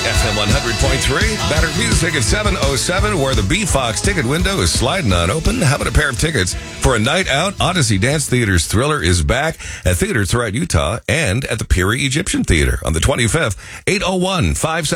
FM 100.3. Better music at 7:07, where the B-Fox ticket window is sliding on open. How about a pair of tickets for a night out? Odyssey Dance Theater's Thriller is back at Theater Throughout Utah and at the Peary Egyptian Theater on the 25th, 801-57.